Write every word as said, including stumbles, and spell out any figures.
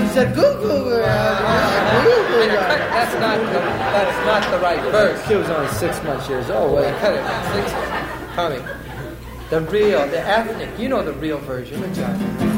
said, goo goo goo. That's not the, that's not the right verse. She was only six months years old. Oh, cut it. Six. Tommy, the real, the ethnic, you know the real version.